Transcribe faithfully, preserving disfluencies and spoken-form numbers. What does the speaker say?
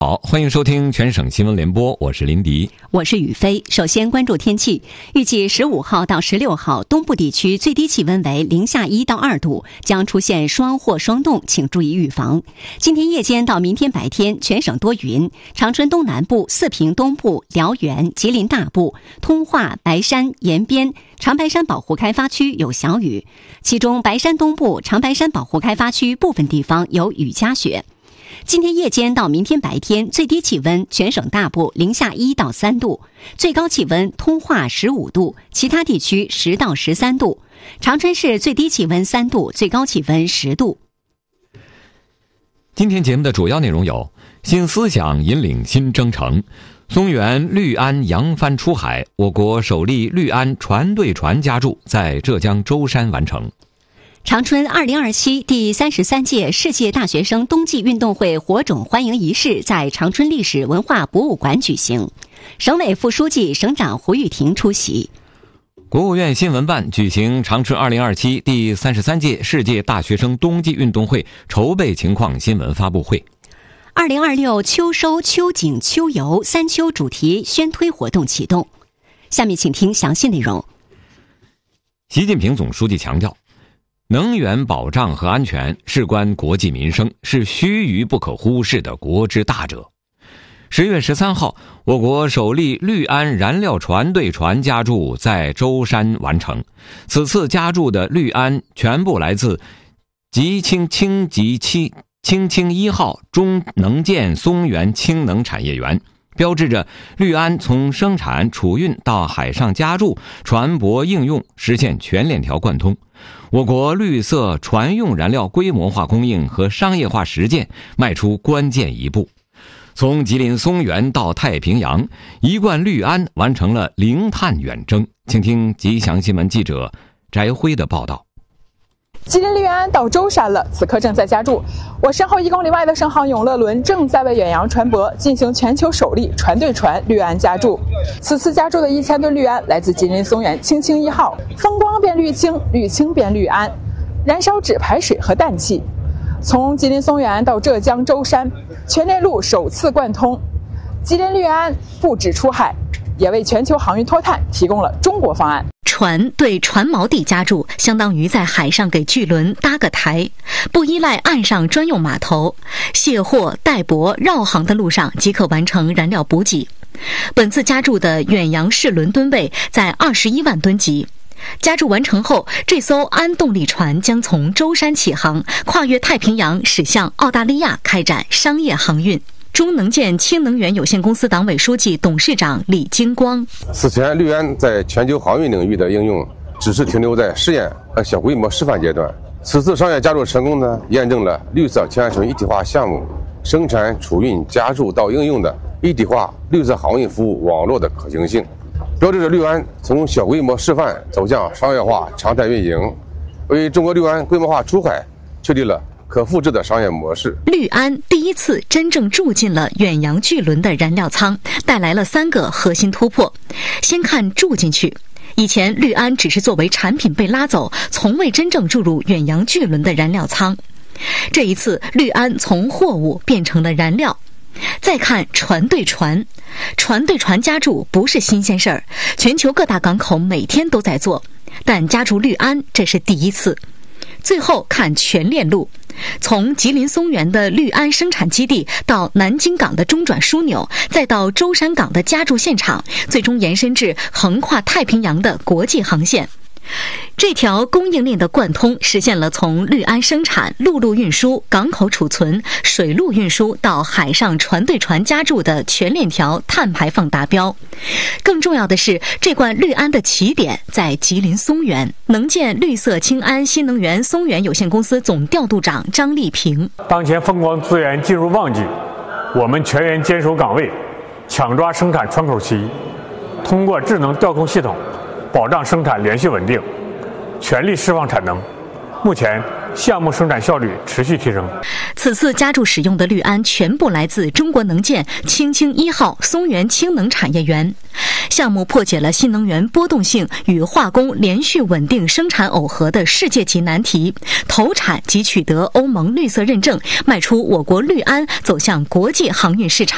好，欢迎收听全省新闻联播，我是林迪， 我是雨飞。首先关注天气，预计十五号到十六号，东部地区最低气温为零下一到二度，将出现霜或霜冻，请注意预防。今天夜间到明天白天，全省多云，长春东南部、四平东部、辽源、吉林大部、通化、白山、延边、长白山保护开发区有小雨，其中白山东部、长白山保护开发区部分地方有雨夹雪。今天夜间到明天白天，最低气温全省大部零下一到三度，最高气温通化十五度，其他地区十到十三度。长春市最低气温三度，最高气温十度。 今天节目的主要内容有：新思想引领新征程，松原绿安扬帆出海，我国首例绿安船对船加注在浙江舟山完成。 长春二零二七第三十三届世界大学生冬季运动会火种欢迎仪式在长春历史文化博物馆举行，省委副书记、省长胡玉婷出席。 国务院新闻办举行长春二零二七第三十三届世界大学生冬季运动会筹备情况新闻发布会。 二零二六秋收秋景秋游三秋主题宣推活动启动。下面请听详细内容。 习近平总书记强调，能源保障和安全事关国计民生，是须臾不可忽视的国之大者。十月十三号，我国首例绿安燃料船对船加注在舟山完成。此次加注的绿安全部来自吉清轻级七轻轻一号中能建松原氢能产业园，标志着绿安从生产、储运到海上加注、船舶应用实现全链条贯通。我国绿色船用燃料规模化供应和商业化实践迈出关键一步。从吉林松原到太平洋，一贯绿安完成了零碳远征。请听吉祥新闻记者翟辉的报道。 吉林绿安到舟山了，此刻正在加注。我身后一公里外的省航永乐轮正在为远洋船舶进行全球首例船对船绿安加注。此次加注的一千吨绿安来自吉林松原氢氢一号，风光变绿氢，绿氢变绿安，燃烧纸排水和氮气。从吉林松原到浙江舟山，全链路首次贯通。吉林绿安不止出海，也为全球航运脱碳提供了中国方案。 船对船锚地加注，相当于在海上给巨轮搭个台，不依赖岸上专用码头，卸货、带泊、绕行的路上即可完成燃料补给。本次加注的远洋式轮吨位在二十一万吨级。加注完成后，这艘安动力船将从舟山起航，跨越太平洋，驶向澳大利亚开展商业航运。中能建氢能源有限公司党委书记、董事长李金光： 此前绿安在全球航运领域的应用只是停留在试验和小规模示范阶段，此次商业加注成功呢，验证了绿色氢氨醇一体化项目生产、储运、加注到应用的一体化绿色航运服务网络的可行性，标志着绿安从小规模示范走向商业化常态运营，为中国绿安规模化出海确立了可复制的商业模式。 绿安第一次真正住进了远洋巨轮的燃料舱，带来了三个核心突破。先看住进去，以前绿安只是作为产品被拉走，从未真正注入远洋巨轮的燃料舱。这一次，绿安从货物变成了燃料。再看船对船，船对船加注不是新鲜事儿，全球各大港口每天都在做，但加注绿安这是第一次。最后看全链路，从吉林松原的绿安生产基地到南京港的中转枢纽，再到舟山港的加注现场，最终延伸至横跨太平洋的国际航线。这条供应链的贯通实现了从绿安生产、陆路运输、港口储存、水路运输到海上船对船加注的全链条碳排放达标。更重要的是，这罐绿安的起点在吉林松原。能建绿色氢安新能源松原有限公司总调度长张丽萍： 当前风光资源进入旺季，我们全员坚守岗位，抢抓生产窗口期，通过智能调控系统保障生产连续稳定，全力释放产能。目前项目生产效率持续提升。 此次加注使用的绿安全部来自中国能建氢氢一号松原氢能产业园。项目破解了新能源波动性与化工连续稳定生产耦合的世界级难题，投产及取得欧盟绿色认证，迈出我国绿安走向国际航运市场